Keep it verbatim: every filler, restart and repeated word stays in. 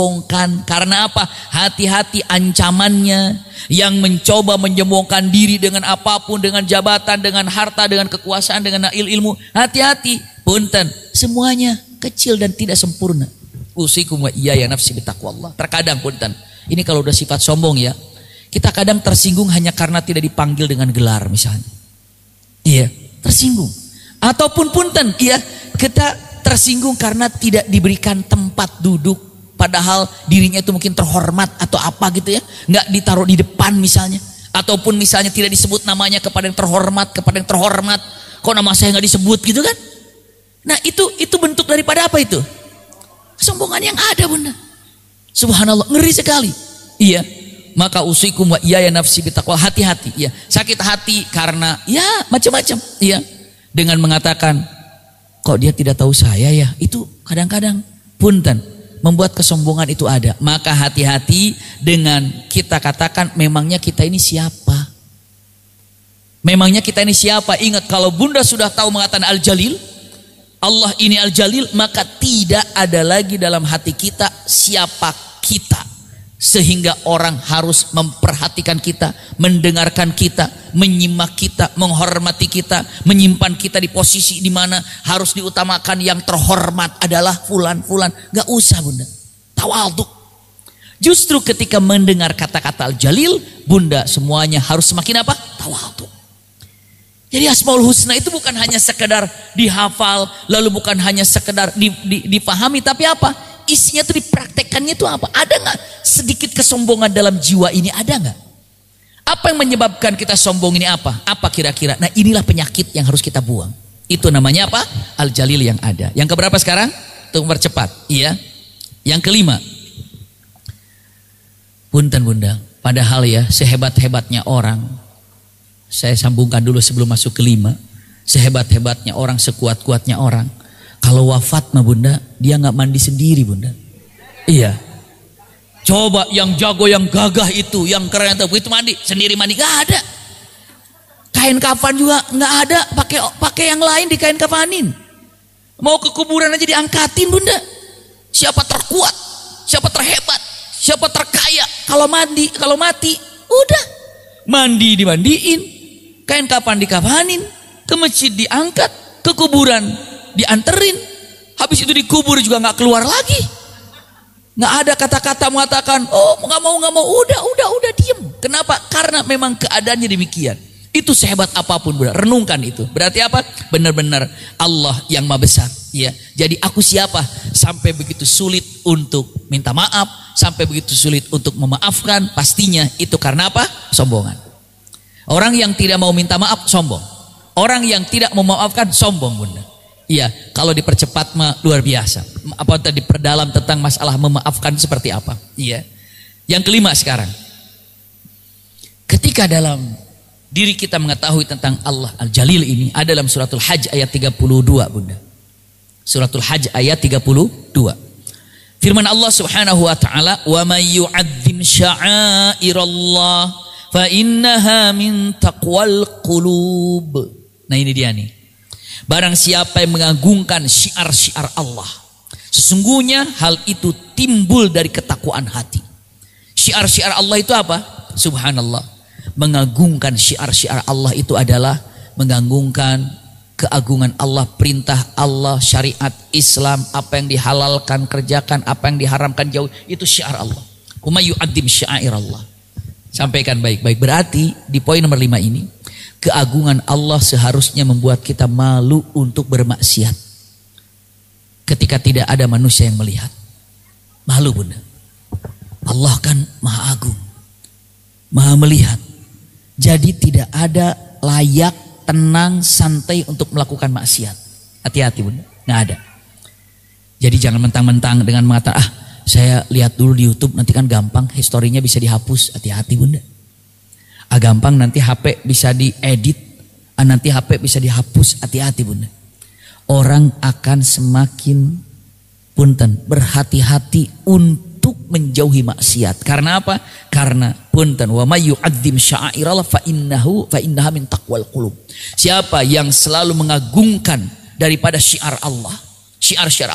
sombongkan. Karena apa? Hati-hati ancamannya yang mencoba menyombongkan diri dengan apapun, dengan jabatan, dengan harta, dengan kekuasaan, dengan ilmu. Hati-hati, punten, semuanya kecil dan tidak sempurna. Usikum wa iyaya nafsi bitaqwallah. Terkadang punten, ini kalau udah sifat sombong ya, kita kadang tersinggung hanya karena tidak dipanggil dengan gelar misalnya. Iya, tersinggung. Ataupun punten, iya, kita tersinggung karena tidak diberikan tempat duduk, padahal dirinya itu mungkin terhormat atau apa gitu ya, nggak ditaruh di depan misalnya, ataupun misalnya tidak disebut namanya kepada yang terhormat, kepada yang terhormat, kok nama saya nggak disebut gitu kan? Nah itu itu bentuk daripada apa itu? Kesombongan yang ada, bunda. Subhanallah, ngeri sekali. Iya, maka usikum wa iyaya nafsi bitaqwa, hati-hati. Iya, sakit hati karena ya macam-macam. Iya, dengan mengatakan kok dia tidak tahu saya ya, itu kadang-kadang punten membuat kesombongan itu ada. Maka hati-hati dengan kita katakan memangnya kita ini siapa? Memangnya kita ini siapa? Ingat, kalau bunda sudah tahu mengatakan Al-Jalil, Allah ini Al-Jalil, maka tidak ada lagi dalam hati kita siapa kita, sehingga orang harus memperhatikan kita, mendengarkan kita, menyimak kita, menghormati kita, menyimpan kita di posisi di mana harus diutamakan. Yang terhormat adalah fulan-fulan. Gak usah, bunda, tawadhu. Justru ketika mendengar kata-kata Al-Jalil, bunda, semuanya harus semakin apa? Tawadhu. Jadi Asmaul Husna itu bukan hanya sekedar dihafal, lalu bukan hanya sekedar di, di, dipahami, tapi apa? Isinya itu dipraktekkannya itu apa? Ada nggak sedikit kesombongan dalam jiwa ini? Ada nggak? Apa yang menyebabkan kita sombong ini apa? Apa kira-kira? Nah inilah penyakit yang harus kita buang. Itu namanya apa? Al-Jalil yang ada. Yang keberapa sekarang? Untuk mempercepat. Iya. Yang kelima. Punten bunda. Padahal ya sehebat-hebatnya orang. Saya sambungkan dulu sebelum masuk kelima. Sehebat-hebatnya orang, sekuat-kuatnya orang, kalau wafat mah bunda, dia nggak mandi sendiri bunda. Iya. Coba yang jago, yang gagah itu, yang keren itu, itu mandi sendiri, mandi nggak ada. Kain kafan juga nggak ada, pakai pakai yang lain di kain kafanin. Mau ke kuburan aja diangkatin bunda. Siapa terkuat, siapa terhebat, siapa terkaya, kalau mandi, kalau mati, udah mandi dimandiin, kain kafan dikafanin, ke masjid diangkat, ke kuburan dianterin, habis itu dikubur juga nggak keluar lagi. Nggak ada kata-kata mengatakan oh nggak mau nggak mau, udah udah udah diem. Kenapa? Karena memang keadaannya demikian. Itu sehebat apapun, bunda, renungkan itu. Berarti apa? Benar-benar Allah yang maha besar. Ya, jadi aku siapa? Sampai begitu sulit untuk minta maaf, sampai begitu sulit untuk memaafkan. Pastinya itu karena apa? Sombongan. Orang yang tidak mau minta maaf sombong. Orang yang tidak memaafkan sombong, bunda. Iya, kalau dipercepat mah luar biasa. Apa tadi diperdalam tentang masalah memaafkan seperti apa? Iya. Yang kelima sekarang. Ketika dalam diri kita mengetahui tentang Allah Al-Jalil ini, ada dalam suratul Hajj ayat tiga puluh dua, bunda. Suratul Hajj ayat tiga puluh dua. Firman Allah Subhanahu wa taala, "Wa may yu'azzim sya'airallah fa innaha min taqwal qulub." Nah ini dia nih. Barang siapa yang mengagungkan syiar-syiar Allah, sesungguhnya hal itu timbul dari ketakwaan hati. Syiar-syiar Allah itu apa? Subhanallah. Mengagungkan syiar-syiar Allah itu adalah mengagungkan keagungan Allah, perintah Allah, syariat Islam, apa yang dihalalkan kerjakan, apa yang diharamkan jauh, itu syiar Allah. Wa yu'adzim syi'air Allah. Sampaikan baik-baik. Berarti di poin nomor lima ini, keagungan Allah seharusnya membuat kita malu untuk bermaksiat ketika tidak ada manusia yang melihat. Malu, bunda. Allah kan maha agung, maha melihat. Jadi tidak ada layak, tenang, santai untuk melakukan maksiat. Hati-hati, bunda, nggak ada. Jadi jangan mentang-mentang dengan mengatakan ah saya lihat dulu di YouTube, nanti kan gampang historinya bisa dihapus. Hati-hati, bunda. Ah gampang nanti H P bisa diedit, ah, nanti H P bisa dihapus. Hati-hati, bunda. Orang akan semakin punten berhati-hati untuk menjauhi maksiat. Karena apa? Karena punten wa may yu'azzim sya'airallah fa innahu fa innaha min taqwal qulub. Siapa yang selalu mengagungkan daripada syiar Allah, syiar-syiar